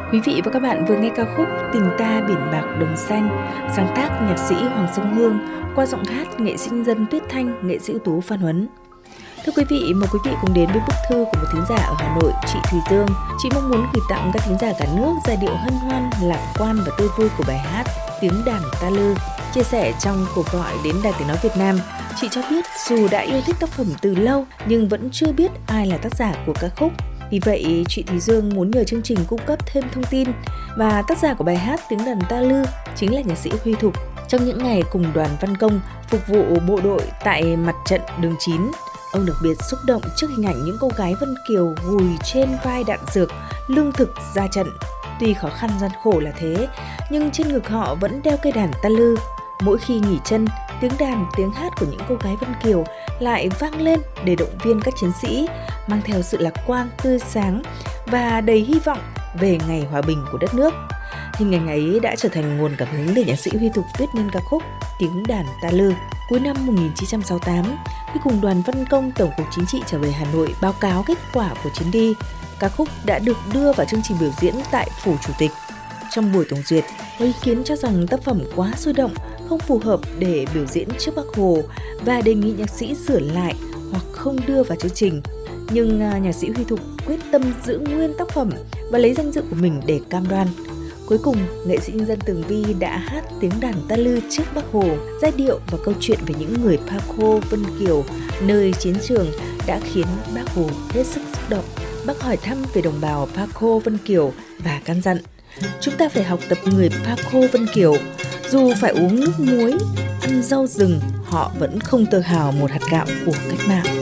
Quý vị và các bạn vừa nghe ca khúc Tình ta biển bạc đồng xanh, sáng tác nhạc sĩ Hoàng Sông Hương qua giọng hát nghệ sĩ nhân dân Tuyết Thanh, nghệ sĩ ưu tú Phan Huấn. Thưa quý vị, mời quý vị cùng đến với bức thư của một thính giả ở Hà Nội, chị Thùy Dương. Chị mong muốn gửi tặng các thính giả cả nước giai điệu hân hoan, lạc quan và tươi vui của bài hát Tiếng đàn ta lư. Chia sẻ trong cuộc gọi đến Đài Tiếng nói Việt Nam, chị cho biết dù đã yêu thích tác phẩm từ lâu nhưng vẫn chưa biết ai là tác giả của ca khúc. Vì vậy, chị Thùy Dương muốn nhờ chương trình cung cấp thêm thông tin, và tác giả của bài hát Tiếng đàn ta lư chính là nhạc sĩ Huy Thục. Trong những ngày cùng đoàn văn công phục vụ bộ đội tại mặt trận đường 9, ông đặc biệt xúc động trước hình ảnh những cô gái Vân Kiều gùi trên vai đạn dược, lương thực ra trận. Tuy khó khăn gian khổ là thế, nhưng trên ngực họ vẫn đeo cây đàn ta lư. Mỗi khi nghỉ chân, tiếng đàn, tiếng hát của những cô gái Vân Kiều lại vang lên để động viên các chiến sĩ, mang theo sự lạc quan, tươi sáng và đầy hy vọng về ngày hòa bình của đất nước. Hình ảnh ấy đã trở thành nguồn cảm hứng để nhạc sĩ Huy Thục viết nên ca khúc Tiếng đàn ta lư. Cuối năm 1968, khi cùng đoàn văn công Tổng cục Chính trị trở về Hà Nội báo cáo kết quả của chuyến đi, ca khúc đã được đưa vào chương trình biểu diễn tại Phủ Chủ tịch. Trong buổi tổng duyệt, có ý kiến cho rằng tác phẩm quá sôi động, không phù hợp để biểu diễn trước Bác Hồ và đề nghị nhạc sĩ sửa lại hoặc không đưa vào chương trình. Nhưng nhạc sĩ Huy Thục quyết tâm giữ nguyên tác phẩm và lấy danh dự của mình để cam đoan. Cuối cùng, nghệ sĩ nhân dân Tường Vi đã hát Tiếng đàn ta lư trước Bác Hồ, giai điệu và câu chuyện về những người Paco Vân Kiều nơi chiến trường đã khiến Bác Hồ hết sức xúc động. Bác hỏi thăm về đồng bào Paco Vân Kiều và căn dặn: chúng ta phải học tập người Paco Vân Kiều, dù phải uống nước muối, ăn rau rừng, họ vẫn không tơ hào một hạt gạo của cách mạng.